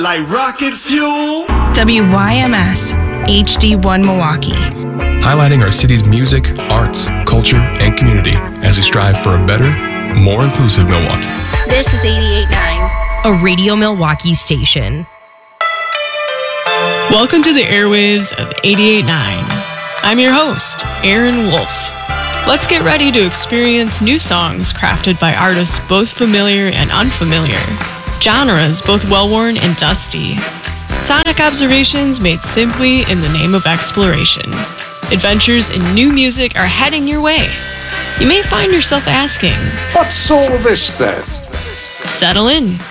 Like rocket fuel. WYMS HD1 Milwaukee. Highlighting our city's music, arts, culture, and community as we strive for a better, more inclusive Milwaukee. This is 88.9, a Radio Milwaukee station. Welcome to the airwaves of 88.9. I'm your host, Aaron Wolf. Let's get ready to experience new songs crafted by artists both familiar and unfamiliar, genres both well-worn and dusty, sonic observations made simply in the name of exploration. Adventures in new music are heading your way. You may find yourself asking, What's all this then? settle in.